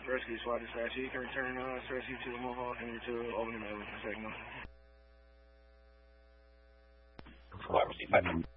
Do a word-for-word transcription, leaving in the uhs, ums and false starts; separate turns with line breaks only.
Rescue Squad dispatch. You can return uh, rescue to the Mohawk and to Albany, Maryland. Signal.
Squad, receive five.